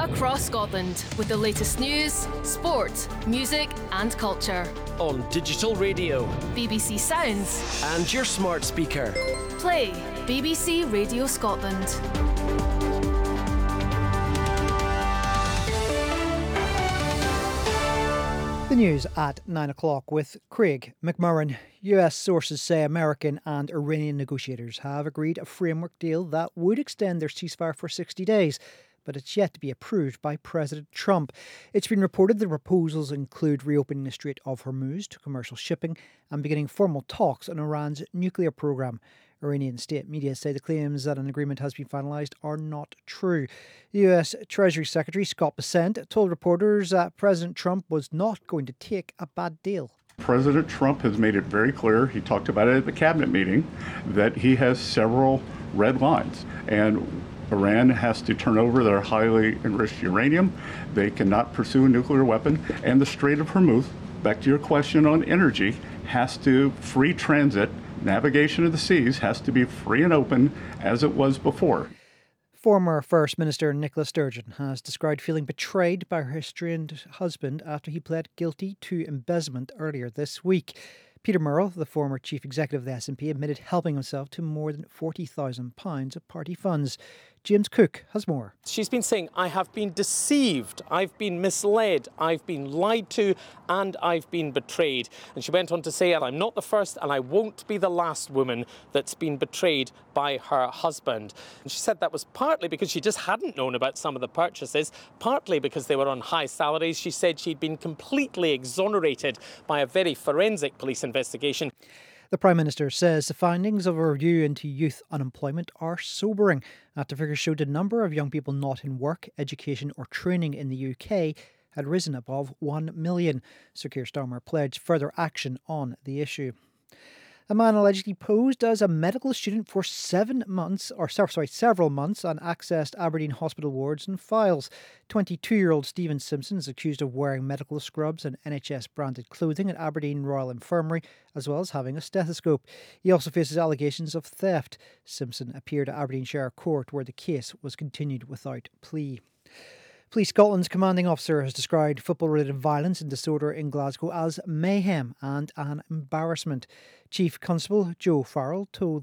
across Scotland with the latest news, sport, music and culture. On digital radio, BBC Sounds and your smart speaker. Play BBC Radio Scotland. The news at 9 o'clock with Craig McMurran. US sources say American and Iranian negotiators have agreed a framework deal that would extend their ceasefire for 60 days, but it's yet to be approved by President Trump. It's been reported the proposals include reopening the Strait of Hormuz to commercial shipping and beginning formal talks on Iran's nuclear program. Iranian state media say the claims that an agreement has been finalised are not true. The US Treasury Secretary Scott Bessent told reporters that President Trump was not going to take a bad deal. President Trump has made it very clear, he talked about it at the cabinet meeting, that he has several red lines. And Iran has to turn over their highly enriched uranium. They cannot pursue a nuclear weapon. And the Strait of Hormuz, back to your question on energy, has to free transit. Navigation of the seas has to be free and open as it was before. Former First Minister Nicola Sturgeon has described feeling betrayed by her estranged husband after he pled guilty to embezzlement earlier this week. Peter Murrell, the former chief executive of the SNP, admitted helping himself to more than £40,000 of party funds. James Cook has more. She's been saying, I have been deceived, I've been misled, I've been lied to, and I've been betrayed. And she went on to say, and I'm not the first and I won't be the last woman that's been betrayed by her husband. And she said that was partly because she just hadn't known about some of the purchases, partly because they were on high salaries. She said she'd been completely exonerated by a very forensic police investigation. The Prime Minister says the findings of a review into youth unemployment are sobering. After figures showed the number of young people not in work, education or training in the UK had risen above 1 million. Sir Keir Starmer pledged further action on the issue. A man allegedly posed as a medical student for several months and accessed Aberdeen hospital wards and files. 22-year-old Stephen Simpson is accused of wearing medical scrubs and NHS-branded clothing at Aberdeen Royal Infirmary, as well as having a stethoscope. He also faces allegations of theft. Simpson appeared at Aberdeenshire Court, where the case was continued without plea. Police Scotland's commanding officer has described football-related violence and disorder in Glasgow as mayhem and an embarrassment. Chief Constable Joe Farrell told